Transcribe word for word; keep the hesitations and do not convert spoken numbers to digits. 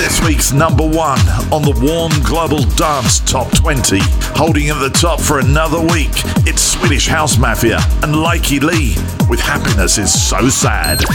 this week's number one on the Warm Global Dance Top twenty. Holding at the top for another week, it's Swedish House Mafia and Likey Lee with Happiness Is So Sad.